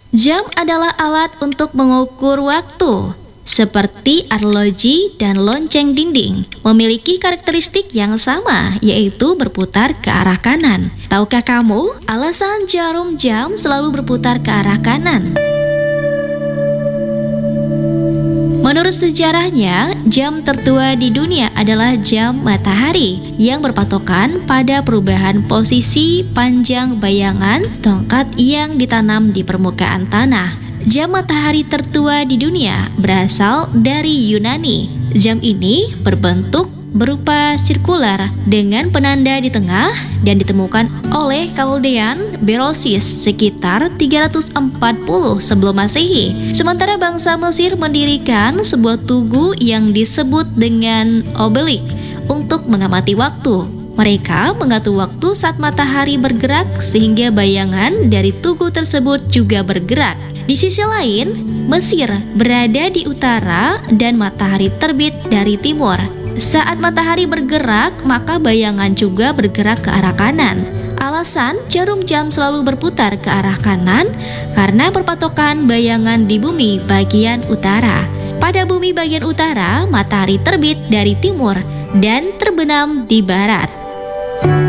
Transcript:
Jam adalah alat untuk mengukur waktu, seperti arloji dan lonceng dinding, memiliki karakteristik yang sama, yaitu berputar ke arah kanan. Tahukah kamu alasan jarum jam selalu berputar ke arah kanan? Menurut sejarahnya, jam tertua di dunia adalah jam matahari yang berpatokan pada perubahan posisi panjang bayangan tongkat yang ditanam di permukaan tanah. Jam matahari tertua di dunia berasal dari Yunani. Jam ini berbentuk berupa sirkular dengan penanda di tengah dan ditemukan oleh Chaldean Berosus sekitar 340 sebelum Masehi. Sementara bangsa Mesir mendirikan sebuah tugu yang disebut dengan obelik untuk mengamati waktu. Mereka mengatur waktu saat matahari bergerak sehingga bayangan dari tugu tersebut juga bergerak. Di sisi lain, Mesir berada di utara dan matahari terbit dari timur. Saat matahari bergerak, maka bayangan juga bergerak ke arah kanan. Alasan jarum jam selalu berputar ke arah kanan karena berpatokan bayangan di bumi bagian utara. Pada bumi bagian utara, matahari terbit dari timur dan terbenam di barat.